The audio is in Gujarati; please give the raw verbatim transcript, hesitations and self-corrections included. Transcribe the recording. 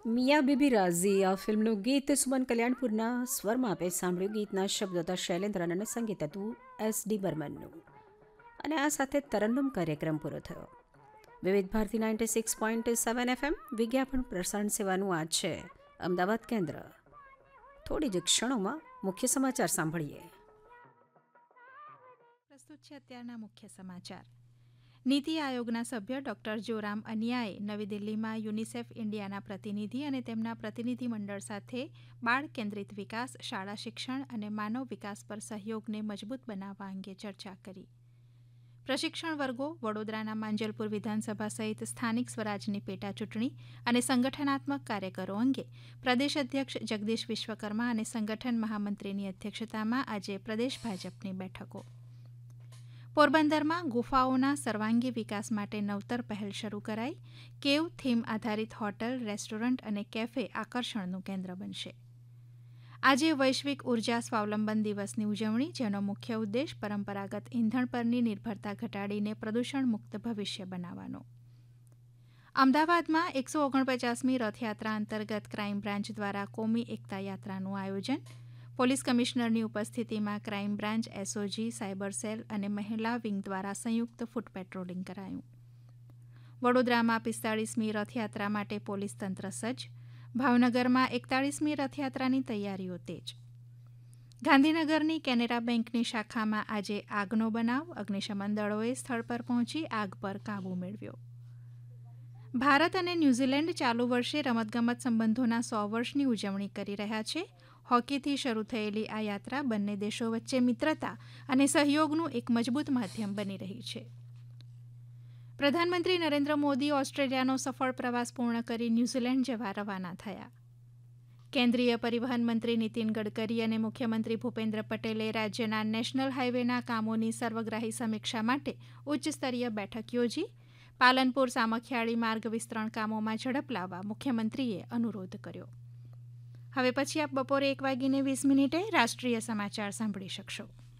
મિયા બીબી રાઝી આ ફિલ્મનું ગીત સુમન કલ્યાણપુરના સ્વરમાં આપે સાંભળ્યું. ગીતના શબ્દ હતા શૈલેન્દ્રન અને સંગીત હતું એસ ડી બર્મનનું. અને આ સાથે તરન્નુમ કાર્યક્રમ પૂરો થયો. વિવિધ Bharati ninety six point seven FM વિજ્ઞાપન પ્રસારણ સેવાનું આ છે અમદાવાદ કેન્દ્ર. થોડી જ ક્ષણોમાં મુખ્ય સમાચાર સાંભળીએ. પ્રસ્તુત છે અત્યારના મુખ્ય સમાચાર. નીતિ આયોગના સભ્ય ડોક્ટર જોરામ અનિયાએ નવી દિલ્હીમાં યુનિસેફ ઇન્ડિયાના પ્રતિનિધિ અને તેમના પ્રતિનિધિમંડળ સાથે બાળ કેન્દ્રિત વિકાસ, શાળા શિક્ષણ અને માનવ વિકાસ પર સહયોગને મજબૂત બનાવવા અંગે ચર્ચા કરી. પ્રશિક્ષણ વર્ગો, વડોદરાના માંજલપુર વિધાનસભા સહિત સ્થાનિક સ્વરાજની પેટા ચૂંટણી અને સંગઠનાત્મક કાર્યકરો અંગે પ્રદેશ અધ્યક્ષ જગદીશ વિશ્વકર્મા અને સંગઠન મહામંત્રીની અધ્યક્ષતામાં આજે પ્રદેશ ભાજપની બેઠકો. પોરબંદરમાં ગુફાઓના સર્વાંગી વિકાસ માટે નવતર પહેલ શરૂ કરાઈ. કેવ થીમ આધારિત હોટલ, રેસ્ટોરન્ટ અને કેફે આકર્ષણનું કેન્દ્ર બનશે. આજે વૈશ્વિક ઉર્જા સ્વાવલંબન દિવસની ઉજવણી, જેનો મુખ્ય ઉદ્દેશ પરંપરાગત ઇંધણ પરની નિર્ભરતા ઘટાડીને પ્રદૂષણ મુક્ત ભવિષ્ય બનાવવાનો. અમદાવાદમાં એકસો ઓગણપચાસમી રથયાત્રા અંતર્ગત ક્રાઇમ બ્રાન્ચ દ્વારા કોમી એકતા યાત્રાનું આયોજન. પોલીસ કમિશનરની ઉપસ્થિતિમાં crime branch, SOG, cyber cell અને મહિલા વિંગ દ્વારા સંયુક્ત ફૂટ પેટ્રોલિંગ કરાયું. વડોદરામાં પિસ્તાળીસમી રથયાત્રા માટે પોલીસ તંત્ર સજ્જ. ભાવનગરમાં એકતાળીસમી રથયાત્રાની તૈયારીઓ તેજ. ગાંધીનગરની કેનેરા બેંકની શાખામાં આજે આગનો બનાવ. અગ્નિશમન દળોએ સ્થળ પર પહોંચી આગ પર કાબૂ મેળવ્યો. ભારત અને ન્યૂઝીલેન્ડ ચાલુ વર્ષે રમતગમત સંબંધોના સો વર્ષની ઉજવણી કરી રહ્યા છે. હોકીથી શરૂ થયેલી આ યાત્રા બંને દેશો વચ્ચે મિત્રતા અને સહયોગનું એક મજબૂત માધ્યમ બની રહી છે. પ્રધાનમંત્રી નરેન્દ્ર મોદી ઓસ્ટ્રેલિયાનો સફળ પ્રવાસ પૂર્ણ કરી ન્યૂઝીલેન્ડ જવા રવાના થયા. કેન્દ્રીય પરિવહન મંત્રી નીતિન ગડકરી અને મુખ્યમંત્રી ભૂપેન્દ્ર પટેલે રાજ્યના નેશનલ હાઇવેના કામોની સર્વગ્રાહી સમીક્ષા માટે ઉચ્ચસ્તરીય બેઠક યોજી. પાલનપુર સામખિયાળી માર્ગ વિસ્તરણ કામોમાં ઝડપ લાવવા મુખ્યમંત્રીએ અનુરોધ કર્યો. હવે પછી આપ બપોરે એક વાગીને વીસ મિનિટે રાષ્ટ્રીય સમાચાર સાંભળી શકશો.